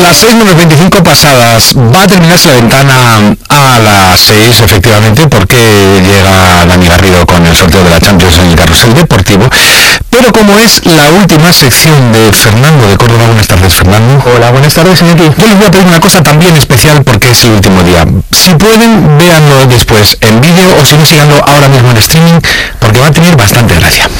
las 6:25 pasadas va a terminarse la ventana a las 6, efectivamente, porque llega Dani Garrido con el sorteo de la Champions en el Carrusel Deportivo. Pero como es la última sección de Fernando de Córdoba, buenas tardes, Fernando. Hola, buenas tardes, Iñaki. Yo les voy a pedir una cosa también especial porque es el último día. Si pueden, véanlo después en vídeo o si no, síganlo ahora mismo en streaming porque va a tener bastante gracia.